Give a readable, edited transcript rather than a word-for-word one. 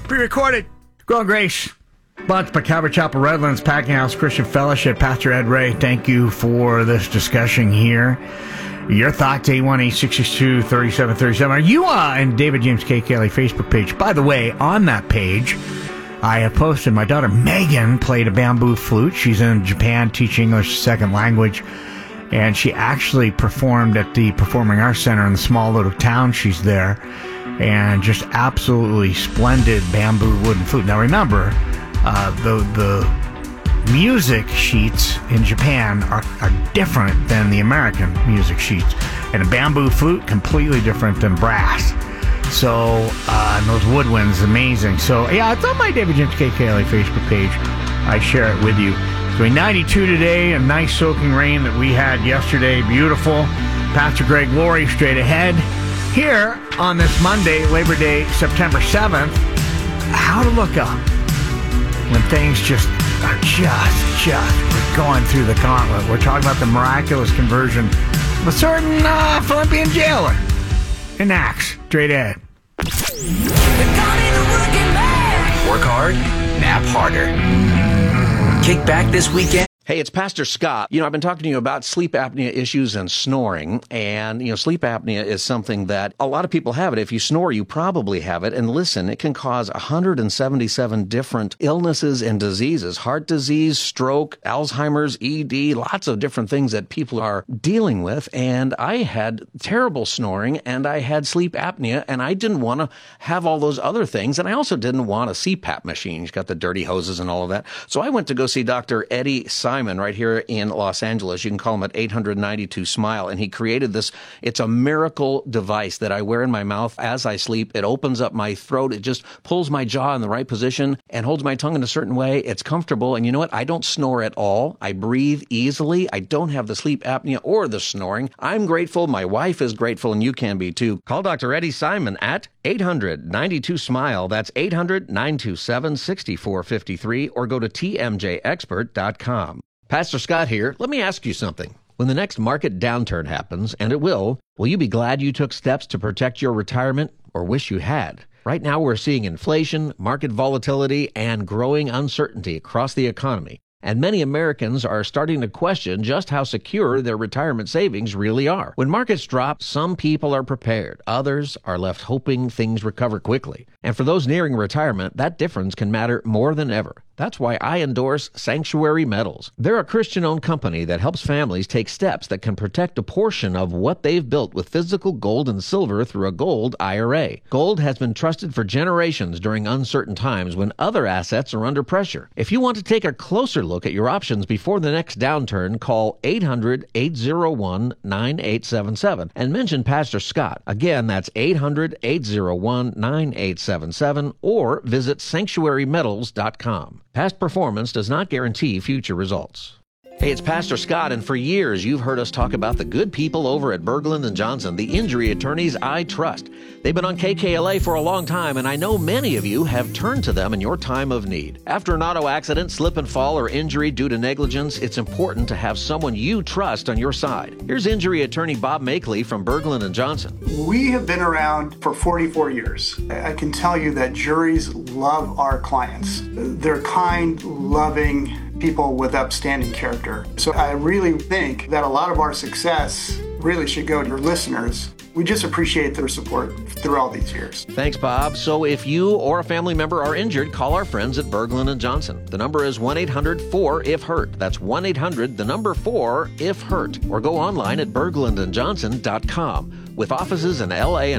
Pre-recorded. Growing Grace. Sponsored by Calvary Chapel Redlands, Packing House Christian Fellowship. Pastor Ed Ray, thank you for this discussion here. Your thoughts, 818-662-3737. Are you on David James K. Kelly Facebook page? By the way, on that page, I have posted my daughter Megan played a bamboo flute. She's in Japan teaching English second language. And she actually performed at the Performing Arts Center in the small little town she's there. And just absolutely splendid bamboo wooden flute. Now remember, the music sheets in Japan are different than the American music sheets. And a bamboo flute, completely different than brass. So, and those woodwinds, amazing. So, yeah, it's on my David James K. Kelly Facebook page. I share it with you. It's going 92 today, a nice soaking rain that we had yesterday. Beautiful. Pastor Greg Laurie straight ahead. Here on this Monday, Labor Day, September 7th, how to look up when things just are we're going through the gauntlet. We're talking about the miraculous conversion of a certain Philippian jailer in Acts. Straight ahead. Work hard, nap harder. Kick back this weekend. Hey, it's Pastor Scott. I've been talking to you about sleep apnea issues and snoring. And, sleep apnea is something that a lot of people have it. If you snore, you probably have it. And listen, it can cause 177 different illnesses and diseases. Heart disease, stroke, Alzheimer's, ED, lots of different things that people are dealing with. And I had terrible snoring and I had sleep apnea and I didn't want to have all those other things. And I also didn't want a CPAP machine. He's got the dirty hoses and all of that. So I went to go see Dr. Eddie Simon right here in Los Angeles. You can call him at 892-SMILE. And he created this. It's a miracle device that I wear in my mouth as I sleep. It opens up my throat. It just pulls my jaw in the right position and holds my tongue in a certain way. It's comfortable. And you know what? I don't snore at all. I breathe easily. I don't have the sleep apnea or the snoring. I'm grateful. My wife is grateful, and you can be too. Call Dr. Eddie Simon at 800-92-SMILE. That's 800-927-6453, or go to tmjexpert.com. Pastor Scott here. Let me ask you something. When the next market downturn happens, and it will you be glad you took steps to protect your retirement, or wish you had? Right now we're seeing inflation, market volatility, and growing uncertainty across the economy. And many Americans are starting to question just how secure their retirement savings really are. When markets drop, some people are prepared. Others are left hoping things recover quickly. And for those nearing retirement, that difference can matter more than ever. That's why I endorse Sanctuary Metals. They're a Christian-owned company that helps families take steps that can protect a portion of what they've built with physical gold and silver through a gold IRA. Gold has been trusted for generations during uncertain times when other assets are under pressure. If you want to take a closer look at your options before the next downturn, call 800-801-9877 and mention Pastor Scott. Again, that's 800-801-9877, or visit sanctuarymetals.com. Past performance does not guarantee future results. Hey, it's Pastor Scott, and for years you've heard us talk about the good people over at Berglund & Johnson, the injury attorneys I trust. They've been on KKLA for a long time, and I know many of you have turned to them in your time of need. After an auto accident, slip and fall, or injury due to negligence, it's important to have someone you trust on your side. Here's injury attorney Bob Makeley from Berglund & Johnson. We have been around for 44 years. I can tell you that juries love our clients. They're kind, loving people with upstanding character. So I really think that a lot of our success really should go to your listeners. We just appreciate their support through all these years. Thanks, Bob. So if you or a family member are injured, call our friends at Berglund & Johnson. The number is 1-800-4-IF-HURT. That's 1-800-4-IF-HURT. Or go online at berglandandjohnson.com. With offices in L.A.